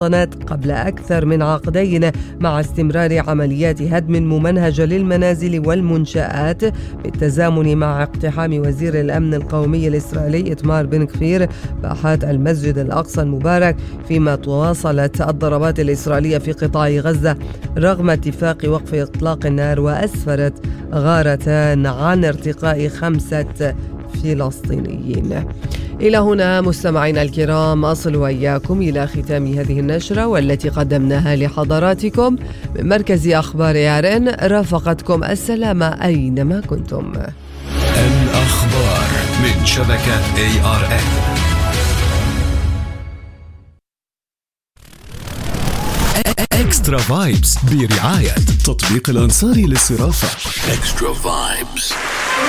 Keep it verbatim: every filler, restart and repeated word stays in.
قبل أكثر من عقدين مع استمرار عمليات هدم ممنهجة للمنازل والمنشآت بالتزامن مع اقتحام وزير الأمن القومي الإسرائيلي إتمار بن غفير باحات المسجد الأقصى المبارك، فيما تواصلت الضربات الإسرائيلية في قطاع غزة رغم اتفاق وقف إطلاق النار، وأسفرت غارتان عن ارتقاء خمسة فلسطينيين. إلى هنا مستمعينا الكرام أصل وإياكم إلى ختام هذه النشرة والتي قدمناها لحضراتكم من مركز أخبار إيارن. رافقتكم السلامة أينما كنتم. الأخبار من شبكة إيه آر إن. إكسترا فايبس برعاية تطبيق الأنصاري للصرافة. إكسترا فايبس.